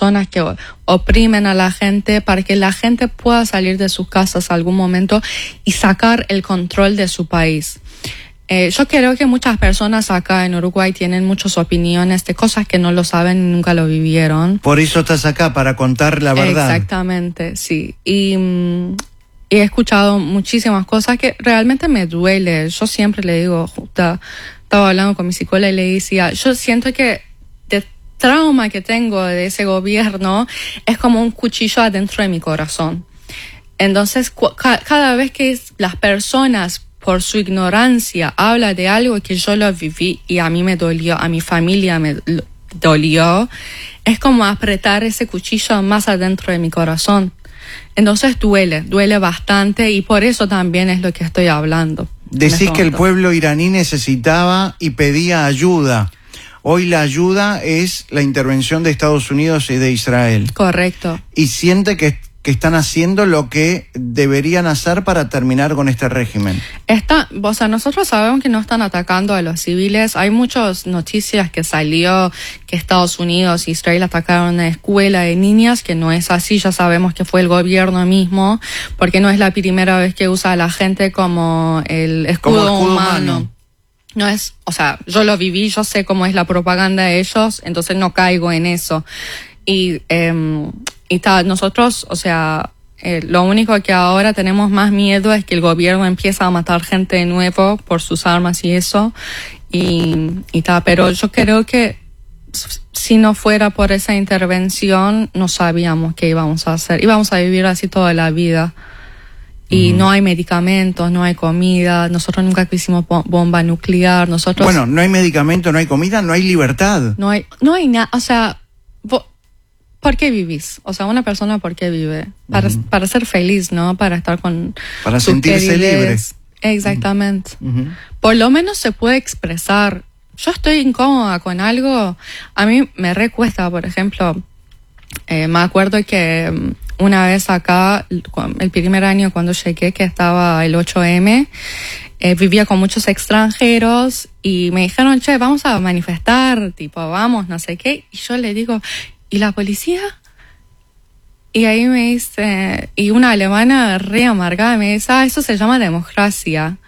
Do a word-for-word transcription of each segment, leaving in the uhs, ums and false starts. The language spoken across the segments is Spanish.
personas que oprimen a la gente para que la gente pueda salir de sus casas algún momento y sacar el control de su país. Eh, yo creo que muchas personas acá en Uruguay tienen muchas opiniones de cosas que no lo saben y nunca lo vivieron. Por eso estás acá, para contar la verdad. Exactamente, sí. Y mm, he escuchado muchísimas cosas que realmente me duele. Yo siempre le digo, justa, estaba hablando con mi psicóloga y le decía, yo siento que el trauma que tengo de ese gobierno es como un cuchillo adentro de mi corazón. Entonces, cu- ca- cada vez que las personas, por su ignorancia, hablan de algo que yo lo viví y a mí me dolió, a mi familia me dolió, es como apretar ese cuchillo más adentro de mi corazón. Entonces duele, duele bastante y por eso también es lo que estoy hablando. Decís que el pueblo iraní necesitaba y pedía ayuda. Hoy la ayuda es la intervención de Estados Unidos y de Israel. Correcto. Y siente que, que están haciendo lo que deberían hacer para terminar con este régimen. Está, o sea, nosotros sabemos que no están atacando a los civiles. Hay muchas noticias que salió que Estados Unidos e Israel atacaron una escuela de niñas, que no es así. Ya sabemos que fue el gobierno mismo, porque no es la primera vez que usa a la gente como el escudo, como escudo humano. humano. No es, o sea, yo lo viví, yo sé cómo es la propaganda de ellos, entonces no caigo en eso. Y, eh, y ta, nosotros, o sea, eh, lo único que ahora tenemos más miedo es que el gobierno empiece a matar gente de nuevo por sus armas y eso. Y, y ta, pero yo creo que si no fuera por esa intervención, no sabíamos qué íbamos a hacer. Íbamos a vivir así toda la vida. Y uh-huh. no hay medicamentos, no hay comida, nosotros nunca quisimos bomba nuclear, nosotros... Bueno, no hay medicamento, no hay comida, no hay libertad. No hay, no hay nada, o sea, ¿por qué vivís? O sea, una persona, ¿por qué vive? Para, uh-huh. para ser feliz, ¿no? Para estar con... Para sentirse libre. Exactamente. Uh-huh. Por lo menos se puede expresar. Yo estoy incómoda con algo, a mí me recuesta, por ejemplo, eh, me acuerdo que... Una vez acá, el primer año cuando llegué, que estaba el ocho eme, eh, vivía con muchos extranjeros y me dijeron, che, vamos a manifestar, tipo, vamos, no sé qué. Y yo le digo, ¿y la policía? Y ahí me dice, y una alemana re amargada me dice, ah, eso se llama democracia.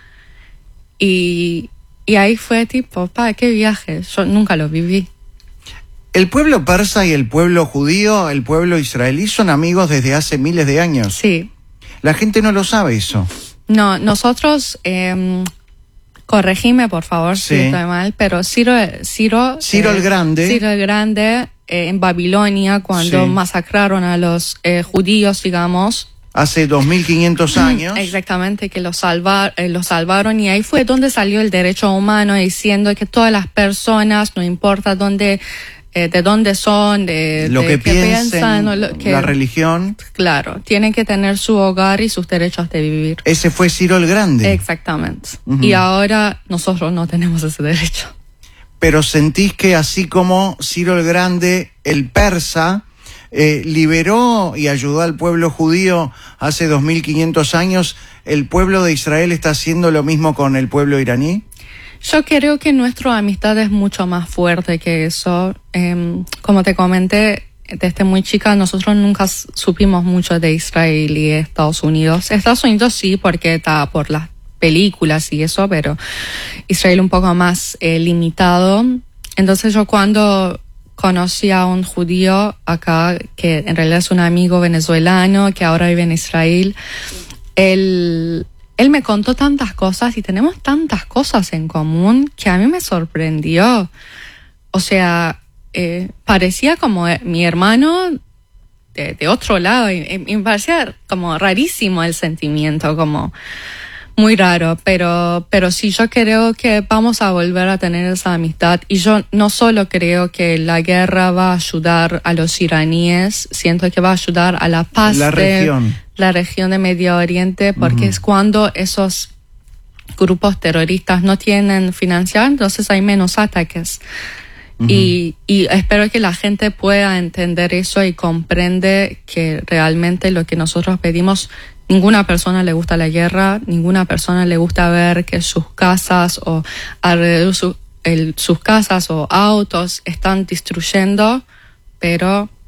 Y, y ahí fue tipo, pa, qué viaje, yo nunca lo viví. El pueblo persa y el pueblo judío, el pueblo israelí, son amigos desde hace miles de años. Sí. La gente no lo sabe eso. No, nosotros, eh, corregime por favor sí. si estoy mal, pero Ciro, Ciro, Ciro eh, el Grande, Ciro el Grande eh, en Babilonia, cuando sí. masacraron a los eh, judíos, digamos. Hace dos mil quinientos años. Exactamente, que los, salvar, eh, los salvaron y ahí fue donde salió el derecho humano diciendo que todas las personas, no importa dónde... Eh, de dónde son, de lo de que qué piensen, piensan, o lo, que, la religión. Claro, tienen que tener su hogar y sus derechos de vivir. Ese fue Ciro el Grande. Exactamente. Uh-huh. Y ahora nosotros no tenemos ese derecho. Pero sentís que así como Ciro el Grande, el persa, eh, liberó y ayudó al pueblo judío hace dos mil quinientos años, ¿el pueblo de Israel está haciendo lo mismo con el pueblo iraní? Yo creo que nuestra amistad es mucho más fuerte que eso. Eh, como te comenté, desde muy chica nosotros nunca supimos mucho de Israel y Estados Unidos. Estados Unidos sí, porque está por las películas y eso, pero Israel un poco más eh, limitado. Entonces yo cuando conocí a un judío acá, que en realidad es un amigo venezolano que ahora vive en Israel, él... Él me contó tantas cosas y tenemos tantas cosas en común que a mí me sorprendió. O sea, eh, parecía como mi hermano de, de otro lado. Y, y me parecía como rarísimo el sentimiento, como muy raro. Pero, pero sí, yo creo que vamos a volver a tener esa amistad. Y yo no solo creo que la guerra va a ayudar a los iraníes, siento que va a ayudar a la paz la de región. la región de Medio Oriente, porque uh-huh. es cuando esos grupos terroristas no tienen financiación, entonces hay menos ataques. Uh-huh. Y, y espero que la gente pueda entender eso y comprende que realmente lo que nosotros pedimos, ninguna persona le gusta la guerra, ninguna persona le gusta ver que sus casas o alrededor su, el, sus casas o autos están destruyendo, pero